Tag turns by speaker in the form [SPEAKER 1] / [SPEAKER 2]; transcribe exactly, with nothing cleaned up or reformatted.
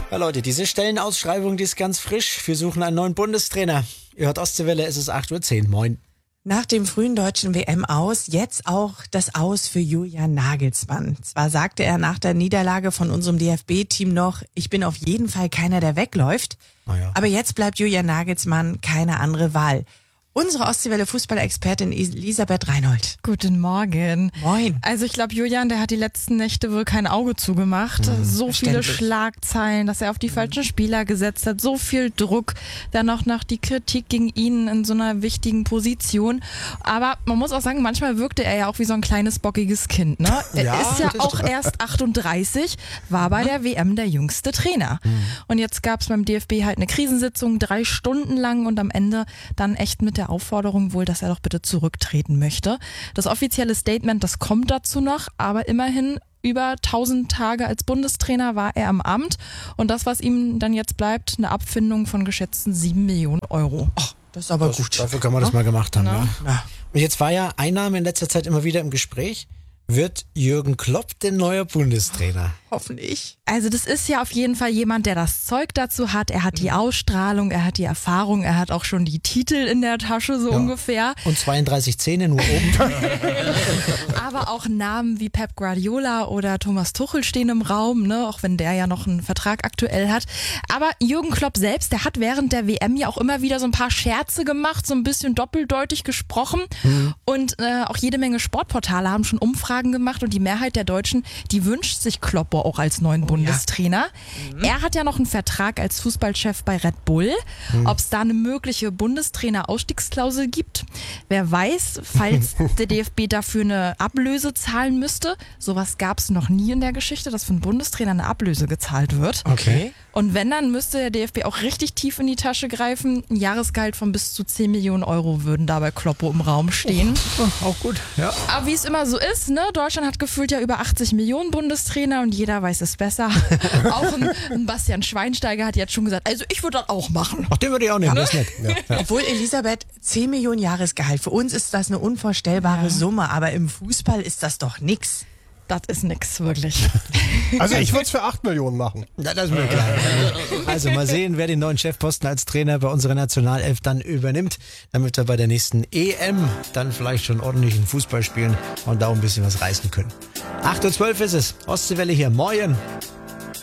[SPEAKER 1] Ja Leute, diese Stellenausschreibung, die ist ganz frisch. Wir suchen einen neuen Bundestrainer. Ihr hört Ostseewelle, es ist acht Uhr zehn. Moin.
[SPEAKER 2] Nach dem frühen deutschen W M-Aus jetzt auch das Aus für Julian Nagelsmann. Zwar sagte er nach der Niederlage von unserem D F B-Team noch, ich bin auf jeden Fall keiner, der wegläuft.
[SPEAKER 1] Oh ja.
[SPEAKER 2] Aber jetzt bleibt Julian Nagelsmann keine andere Wahl. Unsere Ostseewelle-Fußball-Expertin Elisabeth Reinhold.
[SPEAKER 3] Guten Morgen.
[SPEAKER 2] Moin.
[SPEAKER 3] Also ich glaube, Julian, der hat die letzten Nächte wohl kein Auge zugemacht.
[SPEAKER 2] Mhm,
[SPEAKER 3] so viele Schlagzeilen, dass er auf die falschen Spieler gesetzt hat. So viel Druck. Dann auch noch die Kritik gegen ihn in so einer wichtigen Position. Aber man muss auch sagen, manchmal wirkte er ja auch wie so ein kleines, bockiges Kind. Ne? Er
[SPEAKER 1] Ja,
[SPEAKER 3] ist ja
[SPEAKER 1] das
[SPEAKER 3] auch
[SPEAKER 1] stimmt.
[SPEAKER 3] erst achtunddreißig, war bei der W M der jüngste Trainer.
[SPEAKER 1] Mhm.
[SPEAKER 3] Und jetzt gab es beim D F B halt eine Krisensitzung, drei Stunden lang und am Ende dann echt mit der Aufforderung wohl, dass er doch bitte zurücktreten möchte. Das offizielle Statement, das kommt dazu noch, aber immerhin über tausend Tage als Bundestrainer war er im Amt und das, was ihm dann jetzt bleibt, eine Abfindung von geschätzten sieben Millionen Euro.
[SPEAKER 2] Ach, das ist aber
[SPEAKER 1] Das,
[SPEAKER 2] gut.
[SPEAKER 1] dafür kann man das mal gemacht haben.
[SPEAKER 3] Na?
[SPEAKER 1] Ja.
[SPEAKER 2] Na,
[SPEAKER 1] Und jetzt war ja ein Name in letzter Zeit immer wieder im Gespräch. Wird Jürgen Klopp der neue Bundestrainer?
[SPEAKER 2] hoffentlich.
[SPEAKER 3] Also das ist ja auf jeden Fall jemand, der das Zeug dazu hat. Er hat die Ausstrahlung, er hat die Erfahrung, er hat auch schon die Titel in der Tasche so
[SPEAKER 1] Ja.
[SPEAKER 3] ungefähr.
[SPEAKER 1] Und zweiunddreißig Zähne nur oben.
[SPEAKER 3] Aber auch Namen wie Pep Guardiola oder Thomas Tuchel stehen im Raum, ne? Auch wenn der ja noch einen Vertrag aktuell hat. Aber Jürgen Klopp selbst, der hat während der W M ja auch immer wieder so ein paar Scherze gemacht, so ein bisschen doppeldeutig gesprochen.
[SPEAKER 1] Mhm.
[SPEAKER 3] Und äh, auch jede Menge Sportportale haben schon Umfragen gemacht und die Mehrheit der Deutschen, die wünscht sich Klopp auch als neuen Bundestrainer.
[SPEAKER 2] Mhm.
[SPEAKER 3] Er hat ja noch einen Vertrag als Fußballchef bei Red Bull.
[SPEAKER 1] Mhm.
[SPEAKER 3] Ob es da eine mögliche Bundestrainer-Ausstiegsklausel gibt, wer weiß, falls der D F B dafür eine Ablöse zahlen müsste. Sowas gab es noch nie in der Geschichte, dass für einen Bundestrainer eine Ablöse gezahlt wird.
[SPEAKER 1] Okay.
[SPEAKER 3] Und wenn, dann müsste der D F B auch richtig tief in die Tasche greifen. Ein Jahresgehalt von bis zu zehn Millionen Euro würden da bei Kloppo im Raum stehen.
[SPEAKER 1] Oh, auch gut. Ja.
[SPEAKER 3] Aber wie es immer so ist, ne? Deutschland hat gefühlt ja über achtzig Millionen Bundestrainer und jeder weiß es besser. Auch ein, ein Bastian Schweinsteiger hat jetzt schon gesagt, also ich würde das auch machen.
[SPEAKER 1] Ach, den würde ich auch nehmen. Das ist nett. Ja. Ja.
[SPEAKER 2] Obwohl, Elisabeth, zehn Millionen Jahresgehalt, für uns ist das eine unvorstellbare
[SPEAKER 3] Ja.
[SPEAKER 2] Summe, aber im Fußball ist das doch nix.
[SPEAKER 3] Das ist nix, wirklich.
[SPEAKER 4] Also ich würde es für acht Millionen machen.
[SPEAKER 1] Na, das ist mir klar. Also mal sehen, wer den neuen Chefposten als Trainer bei unserer Nationalelf dann übernimmt, damit wir bei der nächsten E M dann vielleicht schon ordentlichen Fußball spielen und da auch ein bisschen was reißen können. acht Uhr zwölf ist es. Ostseewelle hier. Moin.